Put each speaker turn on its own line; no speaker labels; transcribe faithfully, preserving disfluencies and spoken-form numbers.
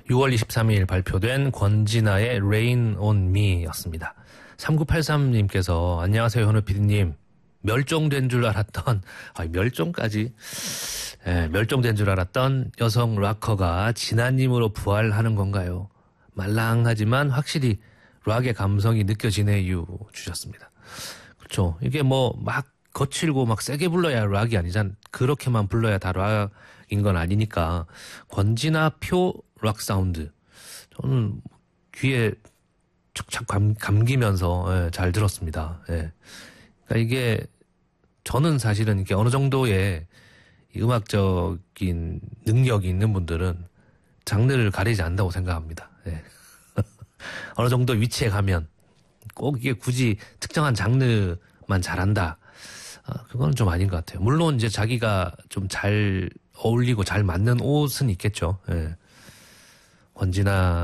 유월 이십삼일 발표된 권진아의 Rain on Me 였습니다. 삼구팔삼님께서 안녕하세요 현우 피디님. 멸종된 줄 알았던 아, 멸종까지 예, 멸종된 줄 알았던 여성 락커가 진아님으로 부활하는 건가요? 말랑하지만 확실히 락의 감성이 느껴지네요 주셨습니다. 그렇죠. 이게 뭐 막 거칠고 막 세게 불러야 락이 아니잖아. 그렇게만 불러야 다 락인 건 아니니까. 권진아 표 락 사운드. 저는 귀에 착착 감, 감기면서 예, 잘 들었습니다. 예. 그러니까 이게 저는 사실은 이게 어느 정도의 이 음악적인 능력이 있는 분들은 장르를 가리지 않는다고 생각합니다. 예. 어느 정도 위치에 가면 꼭 이게 굳이 특정한 장르만 잘한다. 아, 그건 좀 아닌 것 같아요. 물론 이제 자기가 좀 잘 어울리고 잘 맞는 옷은 있겠죠. 예. 권진아